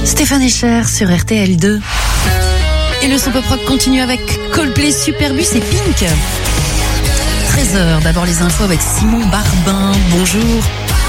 Stéphane Echer sur RTL2. Et le son pop rock continue avec Coldplay, Superbus et Pink. 13h, d'abord les infos avec Simon Barbin. Bonjour.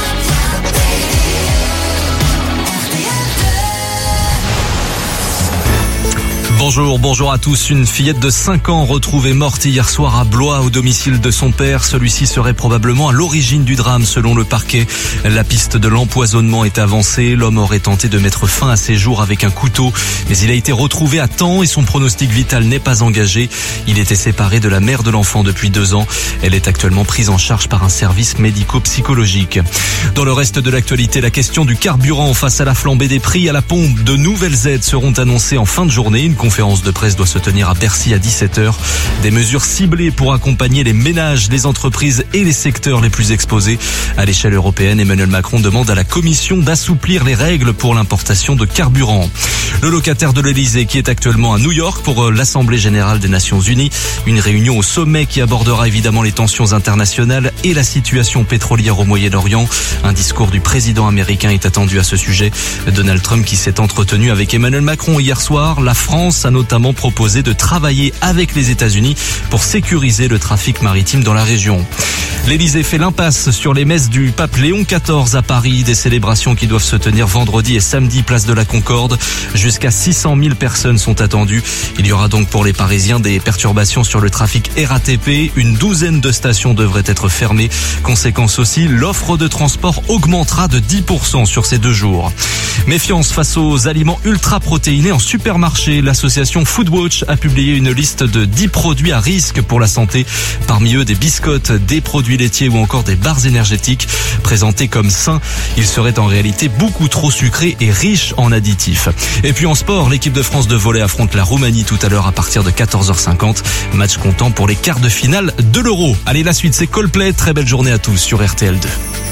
Bonjour à tous. Une fillette de 5 ans retrouvée morte hier soir à Blois au domicile de son père. Celui-ci serait probablement à l'origine du drame selon le parquet. La piste de l'empoisonnement est avancée. L'homme aurait tenté de mettre fin à ses jours avec un couteau, mais il a été retrouvé à temps et son pronostic vital n'est pas engagé. Il était séparé de la mère de l'enfant depuis 2 ans. Elle est actuellement prise en charge par un service médico-psychologique. Dans le reste de l'actualité, la question du carburant face à la flambée des prix à la pompe. De nouvelles aides seront annoncées en fin de journée. Une conférence de presse doit se tenir à Bercy à 17h. Des mesures ciblées pour accompagner les ménages, les entreprises et les secteurs les plus exposés. À l'échelle européenne, Emmanuel Macron demande à la Commission d'assouplir les règles pour l'importation de carburant. Le locataire de l'Elysée qui est actuellement à New York pour l'Assemblée générale des Nations Unies. Une réunion au sommet qui abordera évidemment les tensions internationales et la situation pétrolière au Moyen-Orient. Un discours du président américain est attendu à ce sujet. Donald Trump qui s'est entretenu avec Emmanuel Macron hier soir. La France a notamment proposé de travailler avec les États-Unis pour sécuriser le trafic maritime dans la région. L'Élysée fait l'impasse sur les messes du pape Léon XIV à Paris. Des célébrations qui doivent se tenir vendredi et samedi, place de la Concorde. Jusqu'à 600 000 personnes sont attendues. Il y aura donc pour les Parisiens des perturbations sur le trafic RATP. Une douzaine de stations devraient être fermées. Conséquence aussi, l'offre de transport augmentera de 10% sur ces 2 jours. Méfiance face aux aliments ultra-protéinés en supermarché. L'association Foodwatch a publié une liste de 10 produits à risque pour la santé. Parmi eux, des biscottes, des produits laitiers ou encore des barres énergétiques. Présentés comme sains, ils seraient en réalité beaucoup trop sucrés et riches en additifs. Et puis en sport, l'équipe de France de volley affronte la Roumanie tout à l'heure à partir de 14h50. Match comptant pour les quarts de finale de l'Euro. Allez, la suite, c'est Coldplay. Très belle journée à tous sur RTL2.